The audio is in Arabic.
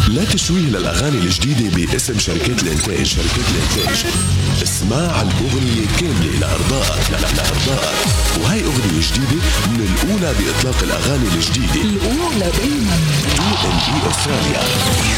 لا تشويه للأغاني الجديدة باسم شركات الإنتاج. اسمع الأغنية كاملة لأرضائك. وهي أغنية جديدة من الأولى بإطلاق الأغاني الجديدة، الأولى دايما DME أستراليا.